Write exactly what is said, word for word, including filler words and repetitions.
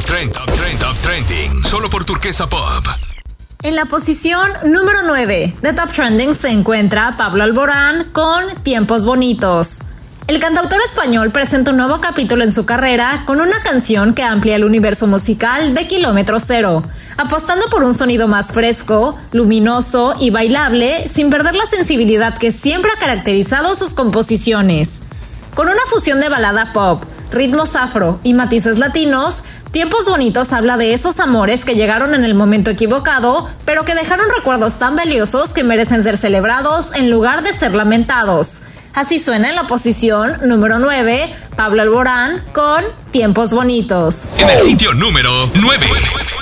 treinta, Top treinta, Top Trending, solo por Turquesa Pop. En la posición número nueve de Top Trending se encuentra Pablo Alborán con Tiempos Bonitos. El cantautor español presenta un nuevo capítulo en su carrera con una canción que amplía el universo musical de Kilómetro Cero, apostando por un sonido más fresco, luminoso y bailable, sin perder la sensibilidad que siempre ha caracterizado sus composiciones. Con una fusión de balada pop, ritmos afro y matices latinos, Tiempos Bonitos habla de esos amores que llegaron en el momento equivocado, pero que dejaron recuerdos tan valiosos que merecen ser celebrados en lugar de ser lamentados. Así suena en la posición número nueve, Pablo Alborán con Tiempos Bonitos. En el sitio número nueve.